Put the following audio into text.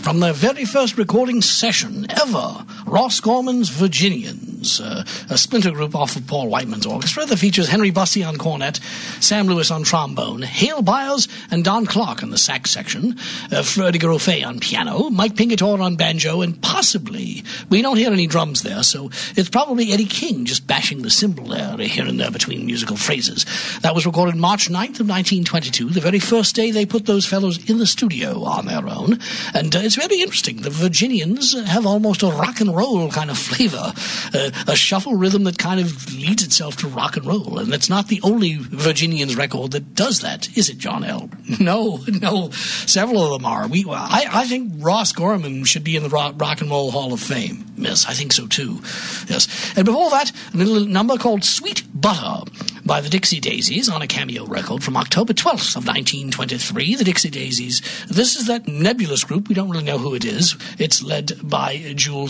from their very first recording session ever, Ross Gorman's Virginians, a splinter group off of Paul Whiteman's orchestra that features Henry Bussey on cornet, Sam Lewis on trombone, Hale Byers and Don Clark on the sax section, Freddie Garofay on piano, Mike Pingatore on banjo, and possibly, we don't hear any drums there, so it's probably Eddie King just bashing the cymbal there, here and there between musical phrases. That was recorded March 9th of 1922, the very first day they put those fellows in the studio on their own, and it's very interesting. The Virginians have almost a rock and roll kind of flavor, a shuffle rhythm that kind of leads itself to rock and roll, and it's not the only Virginians record that does that, is it, John L? No, several of them are. I think Ross Gorman should be in the Rock and Roll Hall of Fame. Yes, I think so too. Yes, and before that, a little number called Sweet Butter by the Dixie Daisies on a Cameo record from October 12th of 1923. The Dixie Daisies. This is that nebulous group. We don't really know who it is. It's led by Jules